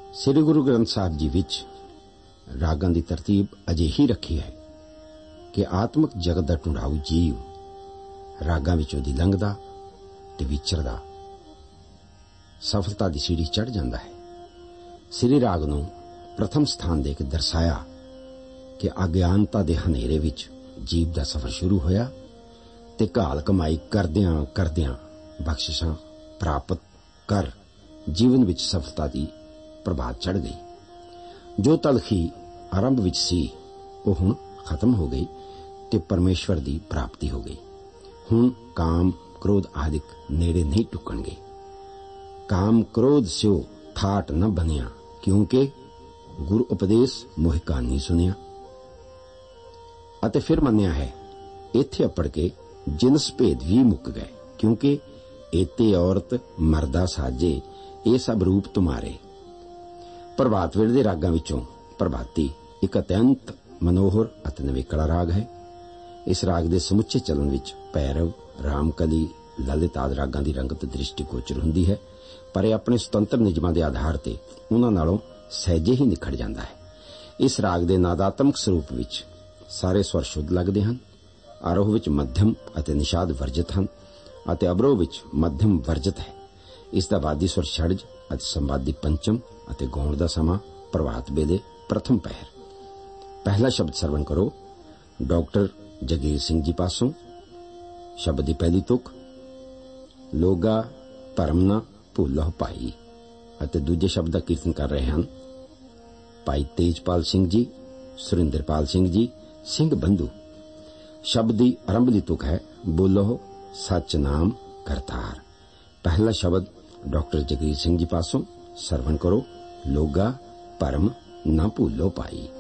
ਸ੍ਰੀ ਗੁਰੂ ਗ੍ਰੰਥ ਸਾਹਿਬ ਜੀ ਵਿੱਚ ਰਾਗਾਂ ਦੀ ਤਰਤੀਬ ਅਜਿਹੀ ਰੱਖੀ ਹੈ ਕਿ ਆਤਮਿਕ ਜਗਤ ਦਾ ਢੂੰਡਾਊ ਜੀਵ ਰਾਗਾਂ ਵਿੱਚੋਂ ਦੀ ਲੰਘਦਾ ਤੇ ਵਿਚਰਦਾ ਸਫਲਤਾ ਦੀ ਸੀੜੀ ਚੜ੍ਹ ਜਾਂਦਾ ਹੈ। ਸ੍ਰੀ ਰਾਗ ਨੂੰ ਪ੍ਰਥਮ ਸਥਾਨ ਦੇ ਕੇ ਦਰਸਾਇਆ ਕਿ ਅਗਿਆਨਤਾ ਦੇ ਹਨੇਰੇ ਵਿੱਚ ਜੀਵ ਦਾ ਸਫ਼ਰ ਸ਼ੁਰੂ ਹੋਇਆ ਤੇ ਘਾਲ ਕਮਾਈ ਕਰਦਿਆਂ ਕਰਦਿਆਂ ਬਖਸ਼ਿਸ਼ਾਂ ਪ੍ਰਾਪਤ ਕਰ ਜੀਵਨ ਵਿੱਚ ਸਫਲਤਾ ਦੀ ਪ੍ਰਭਾਤ ਚੜ੍ਹ ਗਈ। ਜੋ ਤਲਖੀ ਆਰੰਭ ਵਿੱਚ ਸੀ ਉਹ ਹੁਣ ਖਤਮ ਹੋ ਗਈ ਤੇ ਪਰਮੇਸ਼ਵਰ ਦੀ ਪ੍ਰਾਪਤੀ ਹੋ ਗਈ। ਹੁਣ ਕਾਮ ਕ੍ਰੋਧ ਆਦਿਕ ਨੇੜੇ ਨਹੀਂ ਟੁੱਕਣਗੇ। ਕਾਮ ਕ੍ਰੋਧ ਸਿਓ ਠਾਟ ਨ ਬਣਿਆ, ਕਿਉਂਕਿ ਗੁਰੂ ਉਪਦੇਸ਼ ਮੋਹਿ ਕਹਾਣੀ ਸੁਣਿਆ। ਅਤੇ ਫਿਰ ਮੰਨਿਆ ਹੈ ਇੱਥੇ ਅਪੜ ਕੇ ਜਿਨਸ ਭੇਦ ਵੀ ਮੁੱਕ ਗਏ, ਕਿਉਂਕਿ ਏਤੇ ਔਰਤ ਮਰਦਾ ਸਾਜੇ ਇਹ ਸਭ ਰੂਪ ਤੁਮਾਰੇ। ਪ੍ਰਭਾਤ ਵੇਲੇ ਦੇ ਰਾਗਾਂ ਵਿੱਚੋਂ ਪ੍ਰਭਾਤੀ ਇੱਕ ਅਤਿਅੰਤ ਮਨੋਹਰ ਅਤੇ ਨਵੇਕਲਾ ਰਾਗ ਹੈ। ਇਸ ਰਾਗ ਦੇ ਸਮੁੱਚੇ ਚੱਲਣ ਵਿੱਚ ਭੈਰਵ, ਰਾਮਕਲੀ, ਲਲਿਤ ਆਦਿ ਰਾਗਾਂ ਦੀ ਰੰਗਤ ਦ੍ਰਿਸ਼ਟੀਗੋਚਰ ਹੁੰਦੀ ਹੈ, ਪਰ ਇਹ ਆਪਣੇ ਸੁਤੰਤਰ ਨਿਯਮਾਂ ਦੇ ਆਧਾਰ ਤੇ ਉਹਨਾਂ ਨਾਲੋਂ ਸਹਿਜੇ ਹੀ ਨਿਖੜ ਜਾਂਦਾ ਹੈ। ਇਸ ਰਾਗ ਦੇ ਨਾਦਾਤਮਕ ਸਰੂਪ ਵਿੱਚ ਸਾਰੇ ਸਵਰ ਸ਼ੁੱਧ ਲੱਗਦੇ ਹਨ। ਆਰੋਹ ਵਿੱਚ ਮੱਧਮ ਅਤੇ ਨਿਸ਼ਾਦ ਵਰਜਿਤ ਹਨ ਅਤੇ ਅਵਰੋਹ ਵਿੱਚ ਮੱਧਮ ਵਰਜਿਤ ਹੈ। ਇਸ ਦਾ ਵਾਦੀ ਸਵਰ ਛੜਜ ਅਤੇ ਸੰਵਾਦੀ ਪੰਚਮ ਅਤੇ ਗਾਉਣ ਦਾ ਸਮਾਂ ਪ੍ਰਭਾਤ ਵੇਲੇ ਪ੍ਰਥਮ ਪਹਿਰ। ਪਹਿਲਾ ਸ਼ਬਦ ਸਰਵਣ ਕਰੋ ਡਾਕਟਰ ਜਗੀਰ ਸਿੰਘ ਜੀ ਪਾਸੋਂ। ਸ਼ਬਦ ਦੀ ਪਹਿਲੀ ਤੁਕ ਲੋਗਾ ਧਰਮ ਨਾ ਭੁੱਲੋ ਭਾਈ ਅਤੇ ਦੂਜੇ ਸ਼ਬਦ ਦਾ ਕੀਰਤਨ ਕਰ ਰਹੇ ਹਨ ਭਾਈ ਤੇਜਪਾਲ ਸਿੰਘ ਜੀ, ਸੁਰਿੰਦਰਪਾਲ ਸਿੰਘ ਜੀ, ਸਿੰਘ ਬੰਧੂ। ਸ਼ਬਦ ਦੀ ਆਰੰਭਲੀ ਤੁਕ ਹੈ ਬੋਲੋ ਸੱਚ ਨਾਮ ਕਰਤਾਰ। ਪਹਿਲਾ ਸ਼ਬਦ ਡਾਕਟਰ ਜਗੀਰ ਸਿੰਘ ਜੀ ਪਾਸੋਂ ਸਰਵਣ ਕਰੋ ਲੋਗਾ ਭਰਮ ਨਾ ਭੁੱਲੋ ਭਾਈ।